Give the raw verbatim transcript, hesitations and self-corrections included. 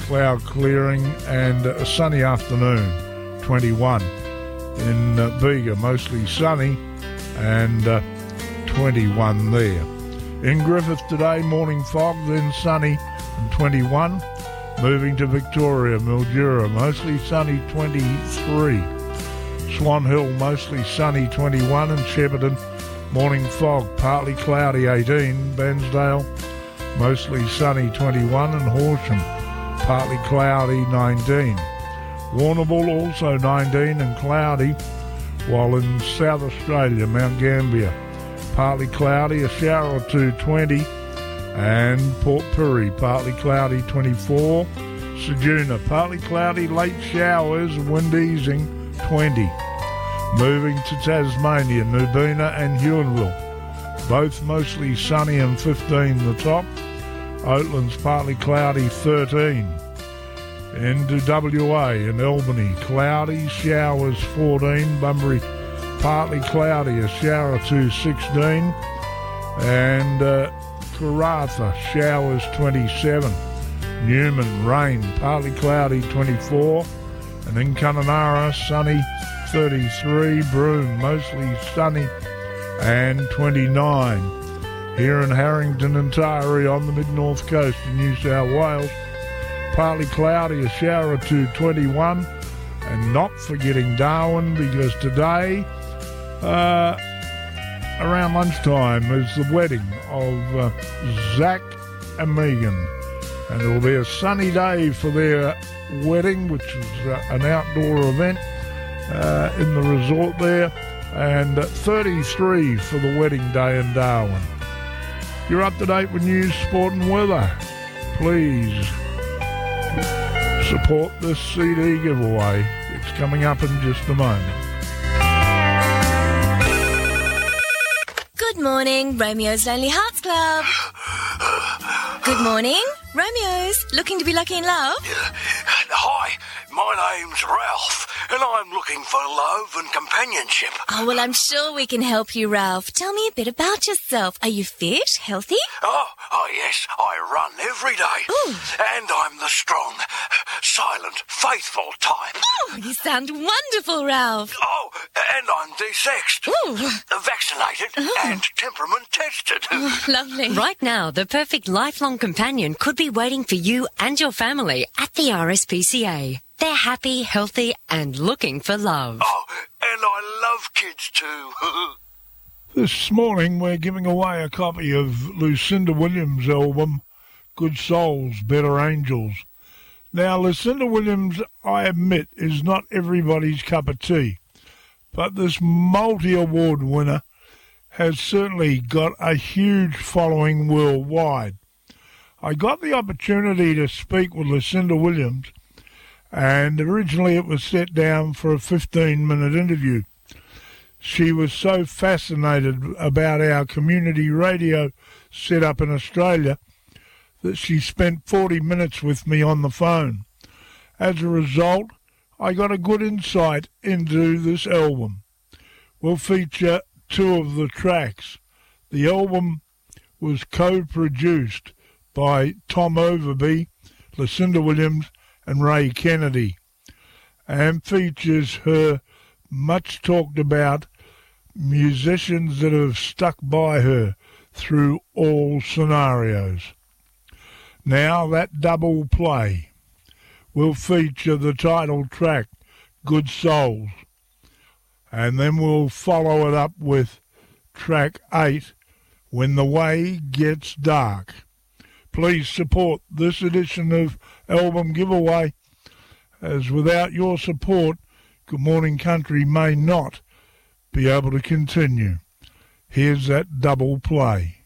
cloud clearing and a sunny afternoon, twenty-one. In uh, Bega, mostly sunny and uh, twenty-one there. In Griffith today, morning fog, then sunny and twenty-one. Moving to Victoria, Mildura, mostly sunny, twenty-three. Swan Hill, mostly sunny, twenty-one. And Shepparton, morning fog, partly cloudy, eighteen. Bairnsdale, mostly sunny, twenty-one. And Horsham, partly cloudy, nineteen. Warrnambool, also nineteen and cloudy. While in South Australia, Mount Gambier, partly cloudy, a shower or two, twenty. And Port Pirie, partly cloudy, twenty-four. Ceduna, partly cloudy, late showers, wind easing, twenty. Moving to Tasmania, Nubina and Huonville, both mostly sunny and fifteen the top. Oatlands, partly cloudy, thirteen. Into W A in Albany, cloudy, showers, fourteen. Bunbury, partly cloudy, a shower or two, sixteen. And uh, Karratha, showers, twenty-seven. Newman, rain, partly cloudy, twenty-four. And in Kununurra, sunny, thirty-three. Broome, mostly sunny and twenty-nine. Here in Harrington and Taree on the mid-north coast in New South Wales, partly cloudy, a shower or two, twenty-one. And not forgetting Darwin, because today, uh, around lunchtime, is the wedding of uh, Zach and Megan. And it will be a sunny day for their wedding, which is uh, an outdoor event uh, in the resort there. And uh, thirty-three for the wedding day in Darwin. You're up to date with news, sport and weather. Please support this C D giveaway. It's coming up in just a moment. Good morning, Romeo's Lonely Hearts Club. Good morning, Romeo's. Looking to be lucky in love? Hi, my name's Ralph, and I'm looking for love and companionship. Oh, well, I'm sure we can help you, Ralph. Tell me a bit about yourself. Are you fit, healthy? Oh, oh yes, I run every day. Ooh. And I'm the strong, silent, faithful type. Oh, you sound wonderful, Ralph. Oh, and I'm de-sexed, Ooh. vaccinated, Oh. and temperament tested. Oh, lovely. Right now, the perfect lifelong companion could be waiting for you and your family at the R S P C A. They're happy, healthy, and looking for love. Oh, and I love kids too. This morning we're giving away a copy of Lucinda Williams' album, Good Souls, Better Angels. Now, Lucinda Williams, I admit, is not everybody's cup of tea, but this multi-award winner has certainly got a huge following worldwide. I got the opportunity to speak with Lucinda Williams, and originally it was set down for a fifteen-minute interview. She was so fascinated about our community radio set up in Australia that she spent forty minutes with me on the phone. As a result, I got a good insight into this album. We'll feature two of the tracks. The album was co-produced by Tom Overby, Lucinda Williams and Ray Kennedy, and features her much talked about musicians that have stuck by her through all scenarios. Now that double play will feature the title track, Good Souls, and then we'll follow it up with track eight, When the Way Gets Dark. Please support this edition of Album Giveaway, as without your support, Good Morning Country may not be able to continue. Here's that double play.